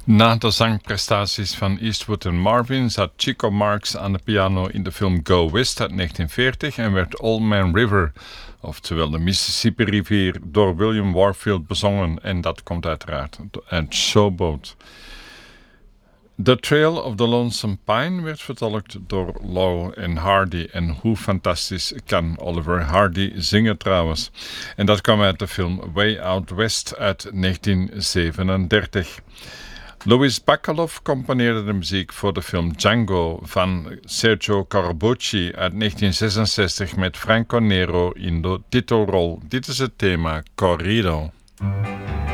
Na de zangprestaties van Eastwood en Marvin zat Chico Marx aan de piano in de film Go West uit 1940 en werd Old Man River, oftewel de Mississippi-rivier, door William Warfield bezongen. En dat komt uiteraard uit Showboat. The Trail of the Lonesome Pine werd vertolkt door Laurel en Hardy. En hoe fantastisch kan Oliver Hardy zingen trouwens. En dat kwam uit de film Way Out West uit 1937. Louis Bacalov componeerde de muziek voor de film Django van Sergio Corbucci uit 1966 met Franco Nero in de titelrol. Dit is het thema Corrido.